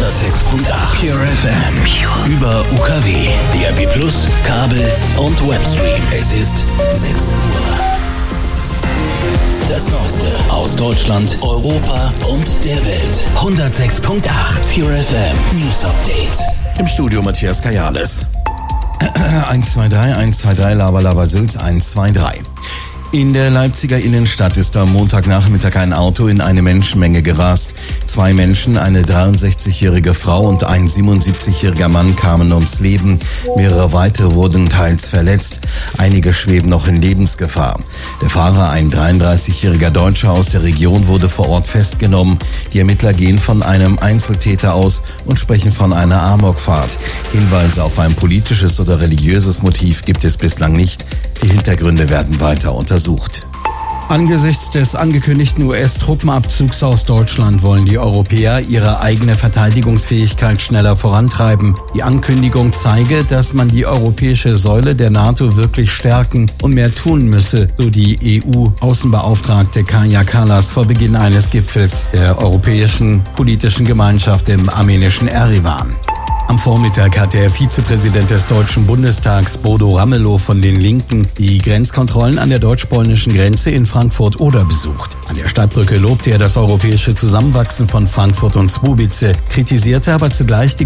Pure FM. Über UKW, DAB+, Kabel und Webstream. Es ist 6 Uhr. Das Neueste aus Deutschland, Europa und der Welt. 106.8 Pure FM News Update. Im Studio Matthias Kajales. 123 Laber Sülz 123. In der Leipziger Innenstadt ist am Montagnachmittag ein Auto in eine Menschenmenge gerast. 2 Menschen, eine 63-jährige Frau und ein 77-jähriger Mann kamen ums Leben. Mehrere weitere wurden teils verletzt. Einige schweben noch in Lebensgefahr. Der Fahrer, ein 33-jähriger Deutscher aus der Region, wurde vor Ort festgenommen. Die Ermittler gehen von einem Einzeltäter aus und sprechen von einer Amokfahrt. Hinweise auf ein politisches oder religiöses Motiv gibt es bislang nicht. Die Hintergründe werden weiter untersucht. Angesichts des angekündigten US-Truppenabzugs aus Deutschland wollen die Europäer ihre eigene Verteidigungsfähigkeit schneller vorantreiben. Die Ankündigung zeige, dass man die europäische Säule der NATO wirklich stärken und mehr tun müsse, so die EU-Außenbeauftragte Kaja Kallas vor Beginn eines Gipfels der Europäischen Politischen Gemeinschaft im armenischen Erivan. Am Vormittag hat der Vizepräsident des Deutschen Bundestags, Bodo Ramelow von den Linken, die Grenzkontrollen an der deutsch-polnischen Grenze in Frankfurt-Oder besucht. An der Stadtbrücke lobte er das europäische Zusammenwachsen von Frankfurt und Słubice, kritisierte aber zugleich die